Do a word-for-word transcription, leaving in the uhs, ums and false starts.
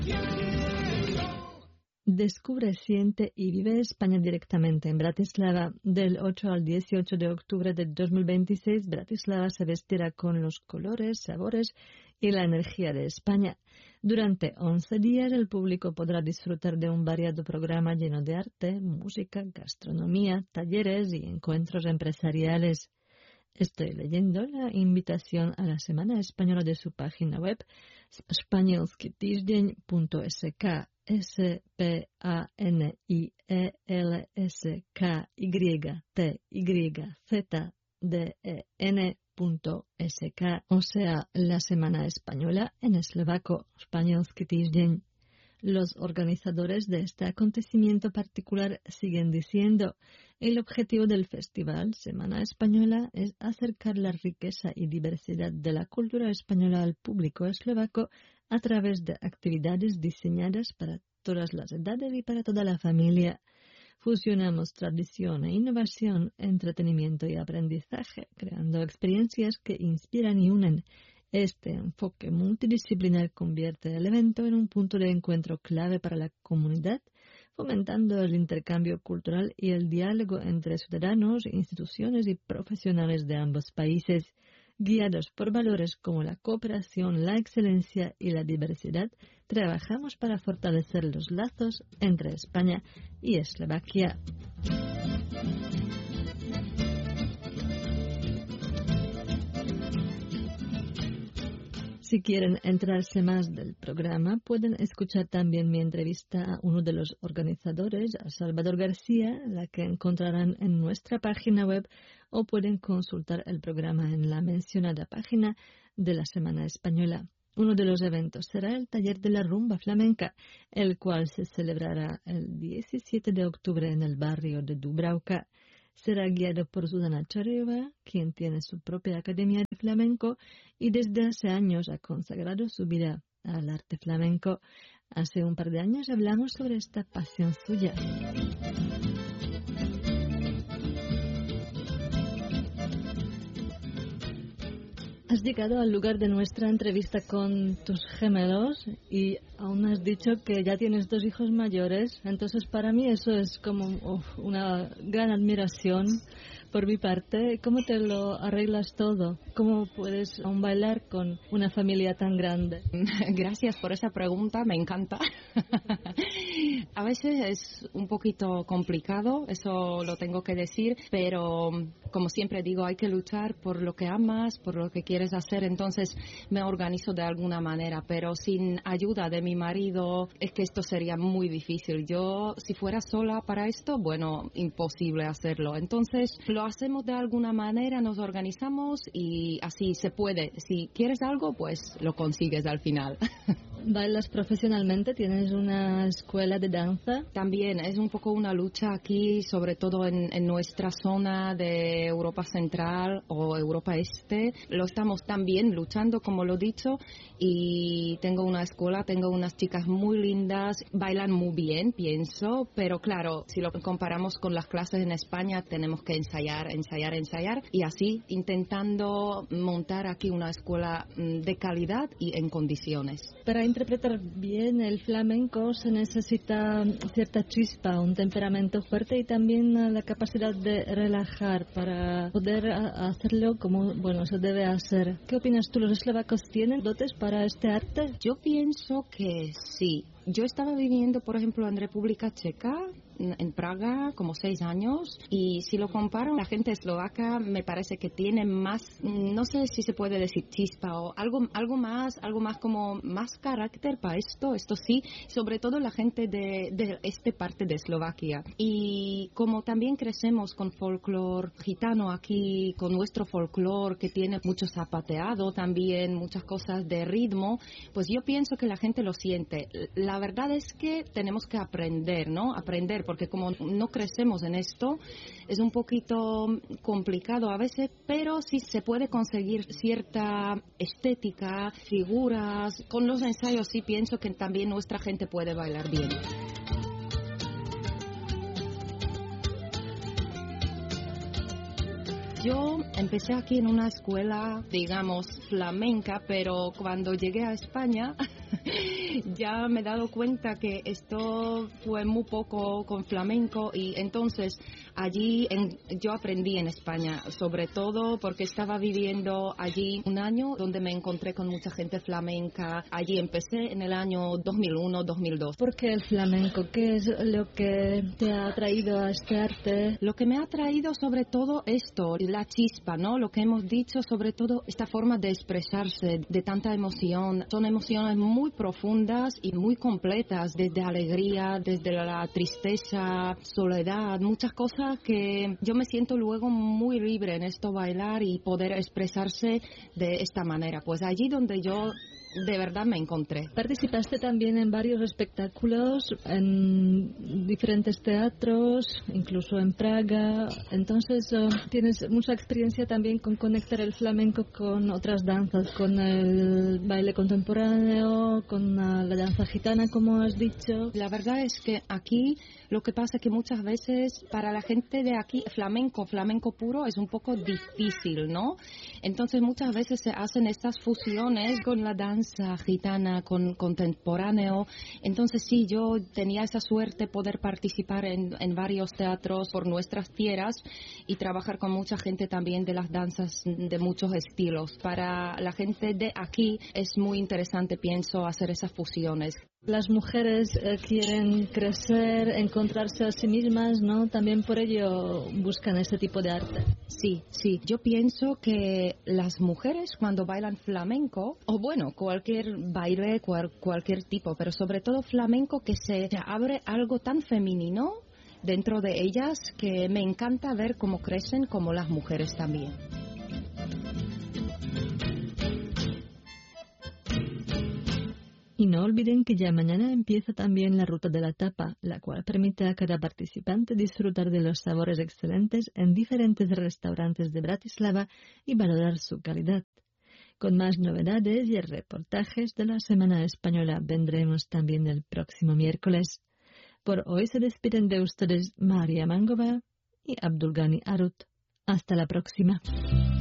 Descubre, siente y vive España directamente en Bratislava. Del ocho al dieciocho de octubre de dos mil veintiséis, Bratislava se vestirá con los colores, sabores y la energía de España. Durante once días el público podrá disfrutar de un variado programa lleno de arte, música, gastronomía, talleres y encuentros empresariales. Estoy leyendo la invitación a la Semana Española de su página web španjolski týždeň punto es ka. S P A N I E L S K Y T Y Z D E N punto S K, o sea, la Semana Española en eslovaco, Španjolski týždeň. Los organizadores de este acontecimiento particular siguen diciendo: el objetivo del festival Semana Española es acercar la riqueza y diversidad de la cultura española al público eslovaco a través de actividades diseñadas para todas las edades y para toda la familia. Fusionamos tradición e innovación, entretenimiento y aprendizaje, creando experiencias que inspiran y unen. Este enfoque multidisciplinar convierte el evento en un punto de encuentro clave para la comunidad, fomentando el intercambio cultural y el diálogo entre ciudadanos, instituciones y profesionales de ambos países. Guiados por valores como la cooperación, la excelencia y la diversidad, trabajamos para fortalecer los lazos entre España y Eslovaquia. Si quieren enterarse más del programa, pueden escuchar también mi entrevista a uno de los organizadores, a Salvador García, la que encontrarán en nuestra página web, o pueden consultar el programa en la mencionada página de la Semana Española. Uno de los eventos será el taller de la rumba flamenca, el cual se celebrará el diecisiete de octubre en el barrio de Dubravka. Será guiado por Zuzana Čarejová, quien tiene su propia academia de flamenco y desde hace años ha consagrado su vida al arte flamenco. Hace un par de años hablamos sobre esta pasión suya. Has llegado al lugar de nuestra entrevista con tus gemelos y aún has dicho que ya tienes dos hijos mayores. Entonces, para mí eso es como uf, una gran admiración por mi parte. ¿Cómo te lo arreglas todo? ¿Cómo puedes aún bailar con una familia tan grande? Gracias por esa pregunta, me encanta. A veces es un poquito complicado, eso lo tengo que decir, pero como siempre digo, hay que luchar por lo que amas, por lo que quieres hacer, entonces me organizo de alguna manera, pero sin ayuda de mi marido es que esto sería muy difícil. Yo, si fuera sola para esto, bueno, imposible hacerlo. Entonces lo hacemos de alguna manera, nos organizamos y así se puede. Si quieres algo, pues lo consigues al final. ¿Bailas profesionalmente? ¿Tienes una escuela de danza? También es un poco una lucha aquí, sobre todo en, en nuestra zona de Europa Central o Europa Este. Lo estamos también luchando, como lo he dicho, y tengo una escuela, tengo unas chicas muy lindas, bailan muy bien, pienso, pero claro, si lo comparamos con las clases en España, tenemos que ensayar, ensayar, ensayar, y así intentando montar aquí una escuela de calidad y en condiciones. Para interpretar bien el flamenco se necesita cierta chispa, un temperamento fuerte y también la capacidad de relajar para poder hacerlo como, bueno, se debe hacer. ¿Qué opinas tú? ¿Los eslovacos tienen dotes para este arte? Yo pienso que sí. Yo estaba viviendo, por ejemplo, en República Checa, en Praga, como seis años, y si lo comparo, la gente eslovaca me parece que tiene más, no sé si se puede decir chispa o algo, algo más, algo más como más carácter para esto, esto sí, sobre todo la gente de, de esta parte de Eslovaquia. Y como también crecemos con folclore gitano aquí, con nuestro folclore que tiene mucho zapateado también, muchas cosas de ritmo, pues yo pienso que la gente lo siente. La verdad es que tenemos que aprender, ¿no? Aprender, porque como no crecemos en esto, es un poquito complicado a veces, pero sí se puede conseguir cierta estética, figuras. Con los ensayos sí pienso que también nuestra gente puede bailar bien. Yo empecé aquí en una escuela, digamos, flamenca, pero cuando llegué a España ya me he dado cuenta que esto fue muy poco con flamenco y entonces allí en, yo aprendí en España, sobre todo porque estaba viviendo allí un año donde me encontré con mucha gente flamenca. Allí empecé en el año dos mil uno dos mil dos. ¿Por qué el flamenco? ¿Qué es lo que te ha atraído a este arte? Lo que me ha atraído sobre todo esto, la chispa, ¿no? Lo que hemos dicho, sobre todo esta forma de expresarse, de tanta emoción. Son emociones muy profundas y muy completas, desde alegría, desde la tristeza, soledad, muchas cosas que yo me siento luego muy libre en esto bailar y poder expresarse de esta manera. Pues allí donde yo de verdad me encontré. Participaste también en varios espectáculos, en diferentes teatros, incluso en Praga. Entonces uh, tienes mucha experiencia también con conectar el flamenco con otras danzas, con el baile contemporáneo, con uh, la danza gitana, como has dicho. La verdad es que aquí lo que pasa es que muchas veces para la gente de aquí flamenco, flamenco puro es un poco difícil, ¿no? Entonces muchas veces se hacen estas fusiones con la danza gitana, con contemporáneo. Entonces sí, yo tenía esa suerte poder participar en, en varios teatros por nuestras tierras y trabajar con mucha gente también de las danzas de muchos estilos. Para la gente de aquí es muy interesante, pienso, hacer esas fusiones. Las mujeres eh, quieren crecer, encontrarse a sí mismas, ¿no? También por ello buscan este tipo de arte. Sí, sí. Yo pienso que las mujeres cuando bailan flamenco, o bueno, cualquier baile, cual, cualquier tipo, pero sobre todo flamenco, que se, se abre algo tan femenino dentro de ellas que me encanta ver cómo crecen como las mujeres también. Y no olviden que ya mañana empieza también la ruta de la tapa, la cual permite a cada participante disfrutar de los sabores excelentes en diferentes restaurantes de Bratislava y valorar su calidad. Con más novedades y reportajes de la Semana Española vendremos también el próximo miércoles. Por hoy se despiden de ustedes María Mangova y Abdulgani Arut. Hasta la próxima.